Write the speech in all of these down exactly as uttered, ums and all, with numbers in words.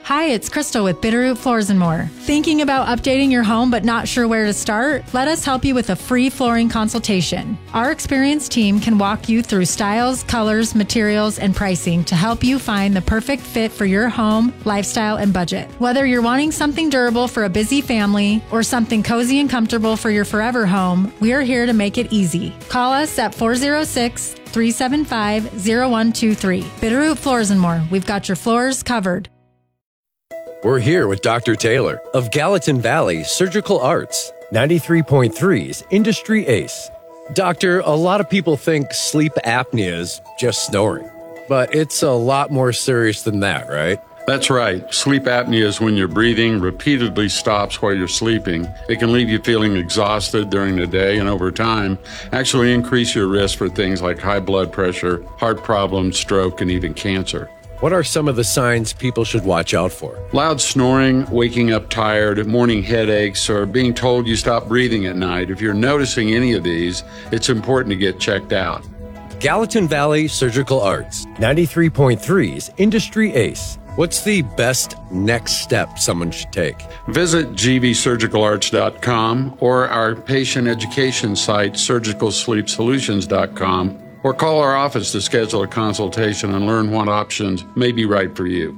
Hi, it's Crystal with Bitterroot Floors and More. Thinking about updating your home but not sure where to start? Let us help you with a free flooring consultation. Our experienced team can walk you through styles, colors, materials, and pricing to help you find the perfect fit for your home, lifestyle, and budget. Whether you're wanting something durable for a busy family or something cozy and comfortable for your forever home, we are here to make it easy. Call us at four oh six, three seven five, oh one two three. Bitterroot Floors and More. We've got your floors covered. We're here with Doctor Taylor of Gallatin Valley Surgical Arts, ninety-three point three's Industry Ace. Doctor, a lot of people think sleep apnea is just snoring, but it's a lot more serious than that, right? That's right. Sleep apnea is when your breathing repeatedly stops while you're sleeping. It can leave you feeling exhausted during the day and over time actually increase your risk for things like high blood pressure, heart problems, stroke, and even cancer. What are some of the signs people should watch out for? Loud snoring, waking up tired, morning headaches, or being told you stop breathing at night. If you're noticing any of these, it's important to get checked out. Gallatin Valley Surgical Arts, ninety-three point three's Industry Ace. What's the best next step someone should take? Visit g v surgical arts dot com or our patient education site, surgical sleep solutions dot com. Or call our office to schedule a consultation and learn what options may be right for you.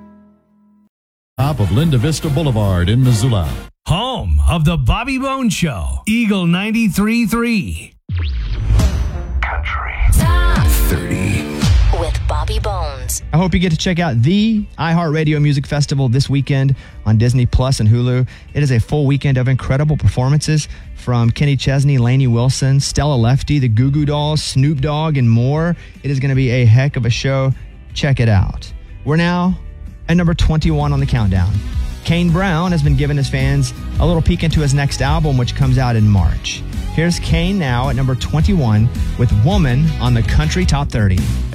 Top of Linda Vista Boulevard in Missoula. Home of the Bobby Bones Show. Eagle ninety-three point three. Country. Top thirty. With Bobby Bones. I hope you get to check out the iHeartRadio Music Festival this weekend on Disney Plus and Hulu. It is a full weekend of incredible performances from Kenny Chesney, Lainey Wilson, Stella Lefty, the Goo Goo Dolls, Snoop Dogg, and more. It is going to be a heck of a show. Check it out. We're now at number twenty-one on the countdown. Kane Brown has been giving his fans a little peek into his next album, which comes out in March. Here's Kane now at number twenty-one with Woman on the Country Top thirty.